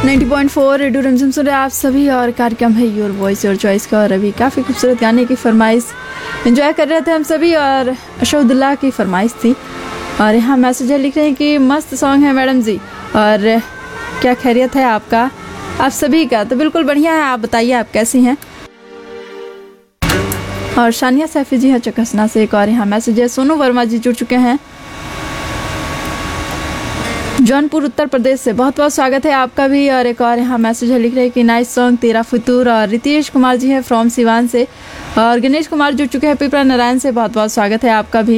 90.4 radio रिमझिम सुन रहे आप सभी और कार्यक्रम है योर वॉइस योर चॉइस का। और अभी काफ़ी खूबसूरत गाने की फरमाइश एंजॉय कर रहे थे हम सभी और अशोदुल्ला की फरमाइश थी। और यहाँ मैसेज लिख रहे हैं कि मस्त सॉन्ग है मैडम जी, और क्या खैरियत है आपका, आप सभी का? तो बिल्कुल बढ़िया है, आप बताइए आप कैसी हैं। और शानिया सैफी जी हैं चकसना से। एक और यहाँ मैसेज है, सोनू वर्मा जी जुड़ चुके हैं जौनपुर उत्तर प्रदेश से, बहुत बहुत स्वागत है आपका भी। और एक और यहाँ मैसेज है लिख रहे हैं कि नाइस सॉन्ग तेरा फतूर। और रितेश कुमार जी है फ्रॉम सिवान से। और गणेश कुमार जुड़ चुके हैं पिपरा नारायण से, बहुत बहुत स्वागत है आपका भी।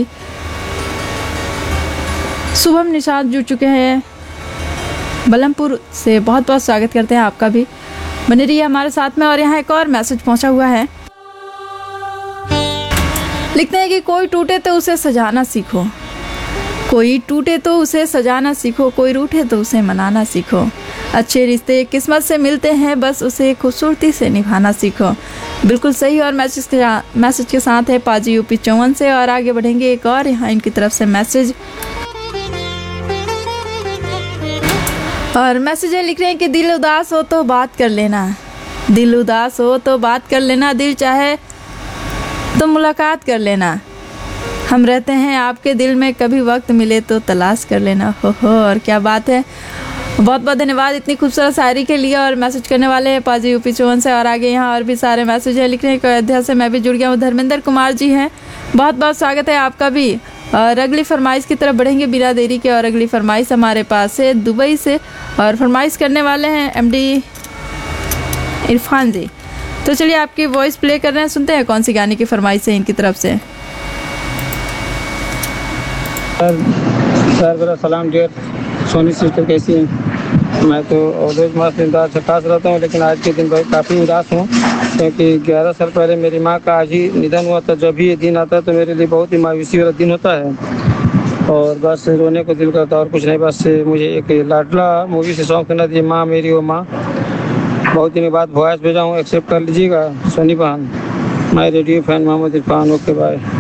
शुभम निषाद जुड़ चुके हैं बलमपुर से, बहुत बहुत स्वागत करते हैं आपका भी, बने रहिए हमारे साथ में। और यहाँ एक और मैसेज पहुंचा हुआ है, लिखते हैं कि कोई टूटे तो उसे सजाना सीखो, कोई टूटे तो उसे सजाना सीखो, कोई रूठे तो उसे मनाना सीखो, अच्छे रिश्ते किस्मत से मिलते हैं, बस उसे खूबसूरती से निभाना सीखो। बिल्कुल सही। और मैसेज के साथ है पाजी यूपी 54 से। और आगे बढ़ेंगे एक और यहाँ इनकी तरफ से मैसेज, और मैसेज लिख रहे हैं कि दिल उदास हो तो बात कर लेना, दिल उदास हो तो बात कर लेना, दिल चाहे तो मुलाकात कर लेना, हम रहते हैं आपके दिल में, कभी वक्त मिले तो तलाश कर लेना। हो और क्या बात है, बहुत बहुत धन्यवाद इतनी खूबसूरत शायरी के लिए। और मैसेज करने वाले हैं पाजी यूपी 54 से। और आगे यहाँ और भी सारे मैसेज है लिख रहे हैं कि अयोध्या से मैं भी जुड़ गया हूँ, धर्मेंद्र कुमार जी हैं, बहुत बहुत स्वागत है आपका भी। और अगली फरमाइश की तरफ बढ़ेंगे बिना देरी के। और अगली फरमाइश हमारे पास है दुबई से, और फरमाइश करने वाले हैं एमडी इरफान जी। तो चलिए आपकी वॉइस प्ले कर रहे हैं, सुनते हैं कौन सी गाने की फरमाइश है इनकी तरफ से। सर मेरा सलाम डियर सोनी सिस्टर, कैसी हैं? मैं तो ऑलवेज मस्त इंतजार से खास रहता हूँ, लेकिन आज के दिन भाई काफ़ी उदास हूँ, क्योंकि 11 साल पहले मेरी माँ का आज ही निधन हुआ था। जब भी ये दिन आता है तो मेरे लिए बहुत ही मायूसी वाला दिन होता है, और बस रोने को दिल करता और कुछ नहीं। बस मुझे एक लाडला मूवी से सॉन्ग सुना दिए, माँ मेरी वो माँ। बहुत दिनों बाद वॉइस भेजा हूँ, एक्सेप्ट कर लीजिएगा सोनी बहन। मैं radio fan Mohammad Irfan, okay bye.